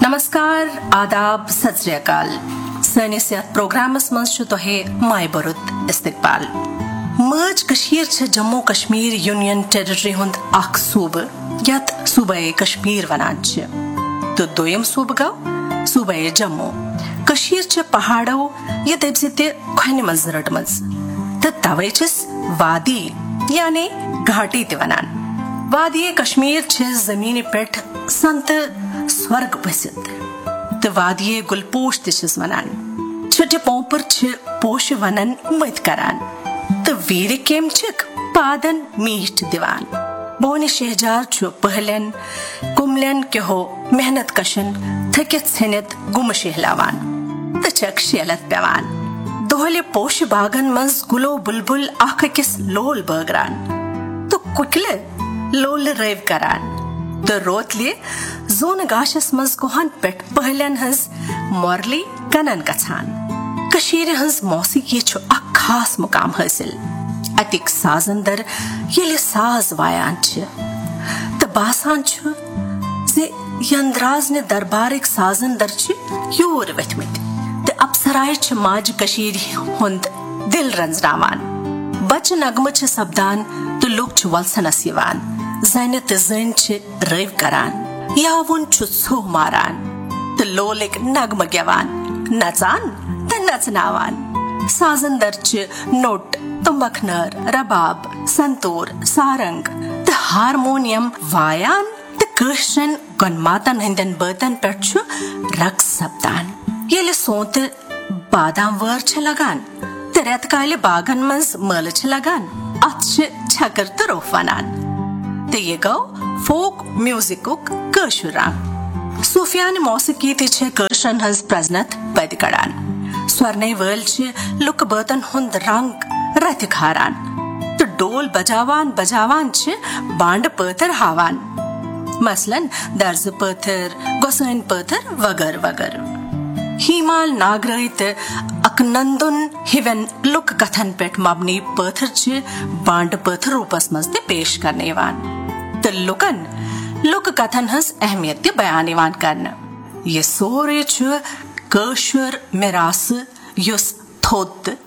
नमस्कार, आदाब, सत श्री अकाल। सनिस यथ प्रोग्रामस मंज छु तोहे माय बरुत इस्तकबाल। मज कशीर छ जम्मू कश्मीर यूनियन टेरिटरी हुंद अख सूबे यथ सूबे कश्मीर वनान छ। तो दोयम सूबे गो सूबे जम्मू। कशीर छ पहाड़ो यथ एबसिते खैने मंज रटमज। त तवे छस वादी यानी घाटी ते वनान। वादी कश्मीर छ जमीन पेट संत स्वर्ग बसित। त वादी गुलपोश ते छस वनान। छटे पोपर छ पोश वनन मत करान। त वीर केम छक पादन मीठ दीवान। बोने शहजार छ पहलन कुमलन के हो मेहनत कशन थकित सनत गुम शहलावान। त चक शेलत पेवान। दोहले पोश बागन मंज गुलो बुलबुल आख किस लोल बगरान। तो कुकले लोल रेव करान। तो रोतले जोन गाशस मंज कोहन पेट पहलन हंस मोरली कनन गछान। कशीर हंस मौसीकी छ अक खास मुकाम हासिल। अतिक साजंदर येले साज वायान छ। त बासान छ जे यंद्राज ने दरबारिक साजंदर छ योर वथमित। त अप्सराय छ माज कशीर हुंद दिल रंजरावान। बच नगम छ सबदान तो लोग छ वलसन असिवान। ज़ैनत ज़ैन छ रेव करान। यावुन छ सो मारान। त लोलिक नगम गवान। नचान त नचनावान। साजंदर छ नोट तुम्बखनर रबाब संतूर सारंग त हारमोनियम वायान त कृष्ण गनमातन हिंदन बर्तन पर छ रक्स सबदान। येले सोत बादाम वर छ लगान। त रेतकाले बागन मंज मल छ लगान। अच्छ छकर त रोफानान। त ये गो फोक म्यूजिकुक कशुरान। सूफियान मौसीकी ते छ कृष्ण हंस प्रजनत पैद कड़ान। स्वरने वर्ल छ लुक बर्तन हुंद रंग रथ खारान। तो डोल बजावान छ बांड पथर हावान। मसलन दर्ज पथर गोसैन पथर वगर वगर। हिमाल नागरहित अकनंदुन हिवन लुक कथन पेट मबनी पथर छ बांड पथर रूपस मस्ते पेश करने वान। तो लुकन लुक कथन हंस अहमियत बयानीवान करना। ये सोरे छ कशुर मिरास युस थोत